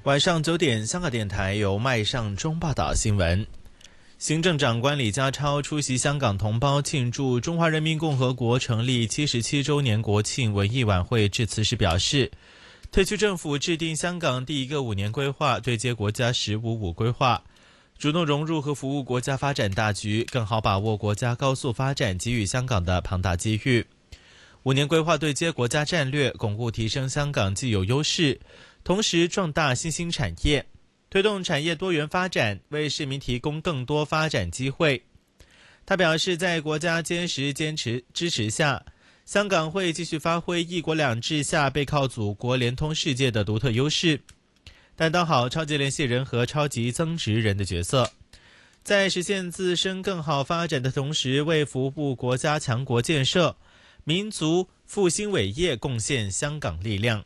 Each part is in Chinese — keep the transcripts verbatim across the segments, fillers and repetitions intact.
晚上九点，香港电台由麦尚中报道新闻。行政长官李家超出席香港同胞庆祝中华人民共和国成立七十七周年国庆文艺晚会致辞时表示，特区政府制定香港第一个五年规划，对接国家十五五规划，主动融入和服务国家发展大局，更好把握国家高速发展给予香港的庞大机遇。五年规划对接国家战略，巩固提升香港既有优势，同时壮大新兴产业，推动产业多元发展，为市民提供更多发展机会。他表示，在国家坚实坚持支持下，香港会继续发挥一国两制下背靠祖国连通世界的独特优势，担当好超级联系人和超级增值人的角色，在实现自身更好发展的同时，为服务国家强国建设、民族复兴伟业贡献香港力量。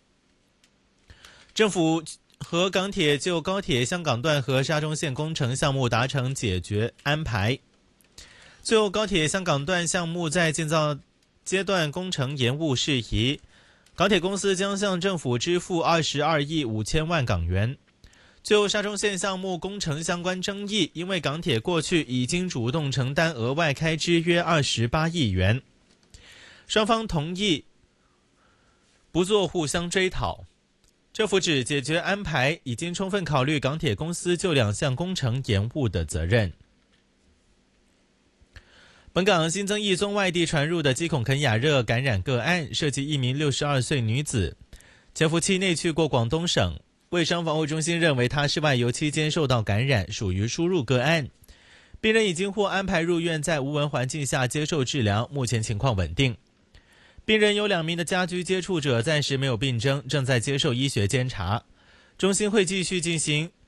政府和港铁就高铁香港段和沙中线工程项目达成解决安排。就高铁香港段项目在建造阶段工程延误事宜，港铁公司将向政府支付二十二亿五千万港元。就沙中线项目工程相关争议，因为港铁过去已经主动承担额外开支约二十八亿元，双方同意不做互相追讨。政府指解决安排已经充分考虑港铁公司就两项工程延误的责任。本港新增一宗外地传入的鸡孔肯亚热感染个案，涉及一名六十二岁女子，潜伏期内去过广东省。卫生防护中心认为她是外游期间受到感染，属于输入个案。病人已经获安排入院，在无蚊环境下接受治疗，目前情况稳定。病人有两名的家居接触者暂时没有病征，正在接受医学监察。中心会继续进行